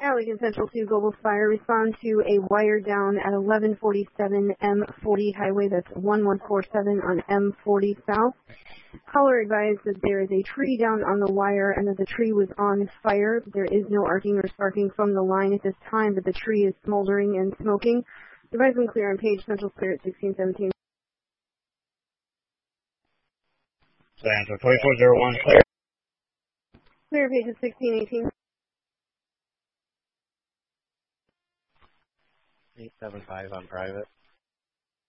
Allegan Central 2 Global Fire, respond to a wire down at 1147 M40 highway, that's 1147 on M40 South. Caller advised that there is a tree down on the wire and that the tree was on fire. There is no arcing or sparking from the line at this time, but the tree is smoldering and smoking. Advise and clear on page, Central clear at 1617. Central 2401 clear. Clear page at 1618. 875 on private.